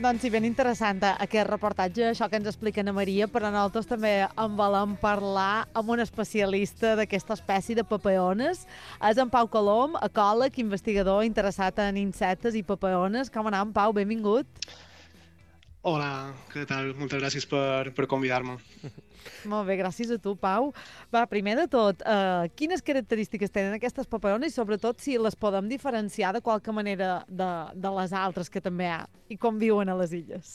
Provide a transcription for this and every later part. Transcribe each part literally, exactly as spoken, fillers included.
Doncs sí, ben interessant aquest reportatge, això que ens explica Ana Maria, però nosaltres també en volem parlar amb un especialista d'aquesta espècie de papeones. És en Pau Colom, ecòleg, investigador interessat en insectes i papeones. Com anem, Pau? Benvingut. Hola, què tal? Moltes gràcies per, per convidar-me. Molt bé, gràcies a tu, Pau. Va, primer de tot, eh, quines característiques tenen aquestes papeones i sobretot si les podem diferenciar de qualque manera de, de les altres que també hi ha i com viuen a les illes?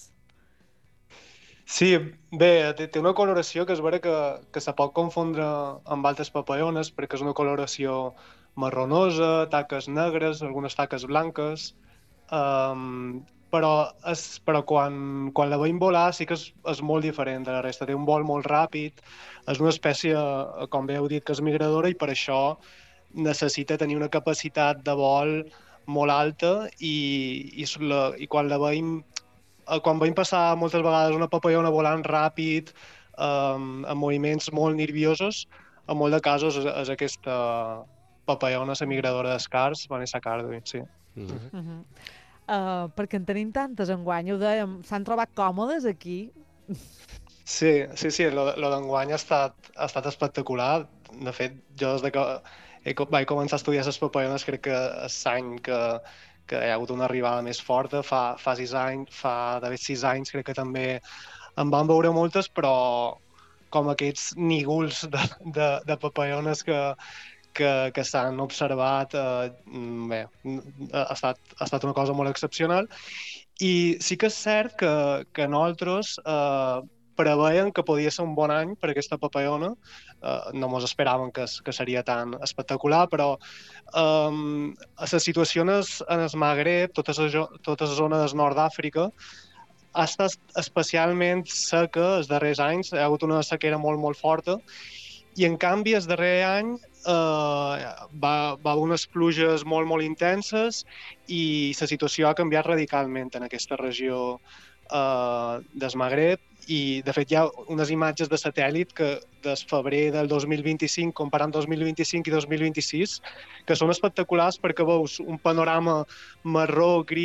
Sí, bé, té, té una coloració que és vera que, que se pot confondre amb altres papeones perquè és una coloració marronosa, taques negres, algunes taques blanques, um, però, és, però quan, quan la veiem volar sí que és, és molt diferent de la resta. Té un vol molt ràpid, és una espècie, eh, com bé heu dit, que és migradora i per això necessita tenir una capacitat de vol molt alta i, i, la, i quan la veiem eh, quan veiem passar moltes vegades una papallona volant ràpid, um, amb moviments molt nerviosos, en molt de casos és, és aquesta papallona semigradora d'escars, Vanessa Cardi, sí. Mm -hmm. Uh -huh. uh, perquè en tenim tantes enguany, ho dèiem, s'han trobat còmodes aquí? Sí, sí, sí, lo, lo d'enguany ha estat, ha estat espectacular. De fet, jo des de que he, vaig començar a estudiar les papallones crec que és l'any que, que hi ha hagut una arribada més forta, fa, fa sis anys, fa d'haver sis anys crec que també en van veure moltes, però com aquests nígols de, de, de papallones que, que, que s'han observat, eh, bé, ha estat, ha estat una cosa molt excepcional. I sí que és cert que, que nosaltres eh, preveien que podia ser un bon any per aquesta papallona. Uh, no mos esperaven que, que seria tan espectacular, però um, a les situacions en el Magreb, tota la, tota la zona del nord d'Àfrica, ha estat especialment seca els darrers anys, hi ha hagut una sequera molt, molt forta, i en canvi el darrer any eh, va, va haver unes pluges molt, molt intenses i la situació ha canviat radicalment en aquesta regió eh, del Magreb i de fet hi ha unes imatges de satèl·lit que des febrer del dos mil vint-i-cinc comparant dos mil vint-i-cinc i dos mil vint-i-sis que són espectaculars perquè veus un panorama marró, gris